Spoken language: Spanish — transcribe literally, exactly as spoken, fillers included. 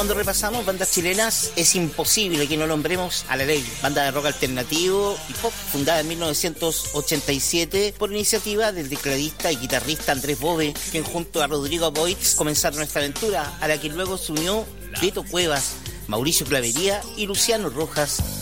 cuando repasamos bandas chilenas es imposible que no nombremos a La Ley, banda de rock alternativo y pop fundada en mil novecientos ochenta y siete por iniciativa del tecladista y guitarrista Andrés Bove, quien junto a Rodrigo Boitz comenzaron esta aventura, a la que luego se unió Beto Cuevas, Mauricio Clavería y Luciano Rojas,